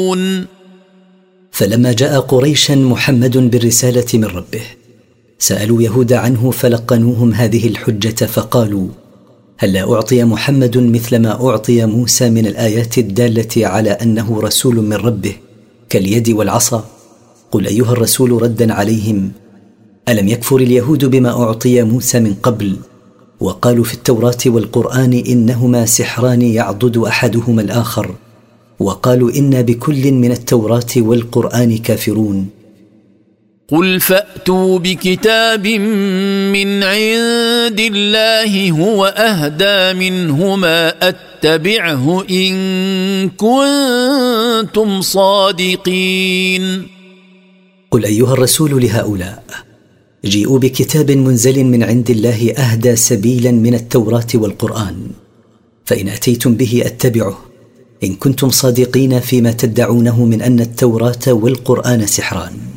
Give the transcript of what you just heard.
فلما جاء قريشا محمد بالرسالة من ربه سألوا يهود عنه فلقنوهم هذه الحجة فقالوا: هل لا أعطي محمد مثل ما أعطي موسى من الآيات الدالة على أنه رسول من ربه كاليد والعصا؟ قل أيها الرسول ردا عليهم: ألم يكفر اليهود بما أعطي موسى من قبل وقالوا في التوراة والقرآن إنهما سحران يعضد أحدهما الآخر، وقالوا إنا بكل من التوراة والقرآن كافرون؟ قل فأتوا بكتاب من عند الله هو أهدى منهما أتبعه إن كنتم صادقين. قل أيها الرسول لهؤلاء: جيئوا بكتاب منزل من عند الله أهدى سبيلا من التوراة والقرآن، فإن أتيتم به أتبعه إن كنتم صادقين فيما تدعونه من أن التوراة والقرآن سحران.